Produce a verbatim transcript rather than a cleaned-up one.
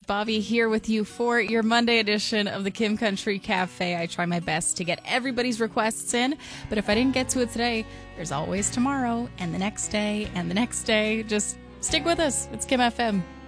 Bobby here with you for your Monday edition of the Kim Country Cafe. I try my best to get everybody's requests in, but if I didn't get to it today, there's always tomorrow and the next day and the next day. Just stick with us. It's Kim F M.